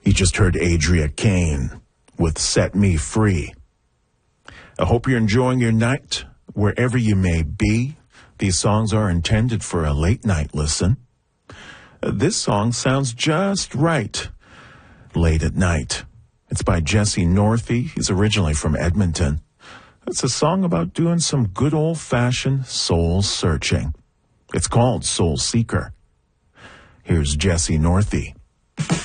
You just heard Adria Kane with Set Me Free. I hope you're enjoying your night wherever you may be. These songs are intended for a late night listen. This song sounds just right late at night. It's by Jesse Northey. He's originally from Edmonton. It's a song about doing some good old-fashioned soul searching. It's called Soul Seeker. Here's Jesse Northey.